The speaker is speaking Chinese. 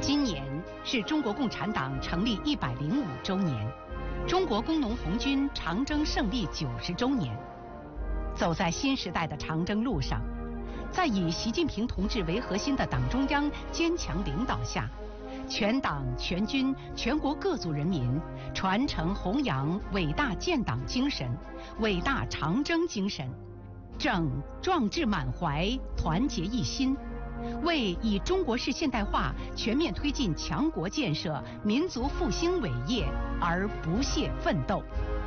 今年是中国共产党成立105周年，中国工农红军长征胜利90周年。走在新时代的长征路上，在以习近平同志为核心的党中央坚强领导下，全党全军全国各族人民传承弘扬伟大建党精神、伟大长征精神，正壮志满怀、团结一心，为以中国式现代化全面推进强国建设、民族复兴伟业而不懈奋斗。